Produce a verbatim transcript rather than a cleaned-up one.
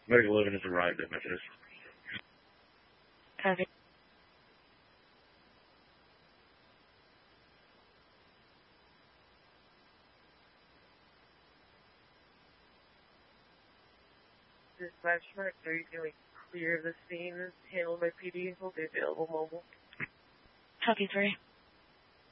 Medical eleven has arrived at Methodist. Copy. Dispatch Mark three going clear of the scene. Handled by P D. Will be available mobile. Copy three.